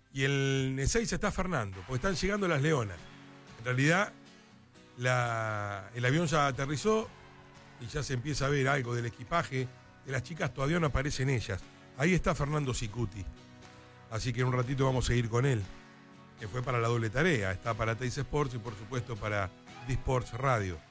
Y en Ezeiza está Fernando, porque están llegando las Leonas. En realidad, el avión ya aterrizó y ya se empieza a ver algo del equipaje de las chicas, todavía no aparecen ellas. Ahí está Fernando Sicuti. Así que en un ratito vamos a ir con él, que fue para la doble tarea. Está para Teis Sports y por supuesto para D-Sports Radio.